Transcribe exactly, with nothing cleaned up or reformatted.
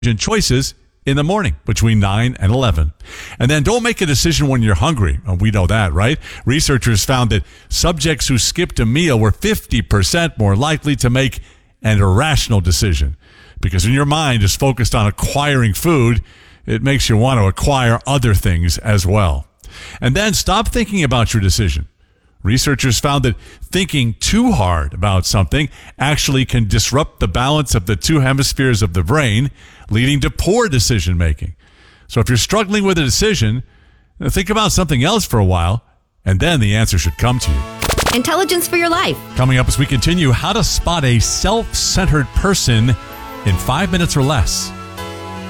choices in the morning between nine and eleven. And then don't make a decision when you're hungry. Oh, we know that, right? Researchers found that subjects who skipped a meal were fifty percent more likely to make an irrational decision. Because when your mind is focused on acquiring food, it makes you want to acquire other things as well. And then stop thinking about your decision. Researchers found that thinking too hard about something actually can disrupt the balance of the two hemispheres of the brain, leading to poor decision making. So if you're struggling with a decision, think about something else for a while, and then the answer should come to you. Intelligence for your life. Coming up as we continue, how to spot a self-centered person in five minutes or less.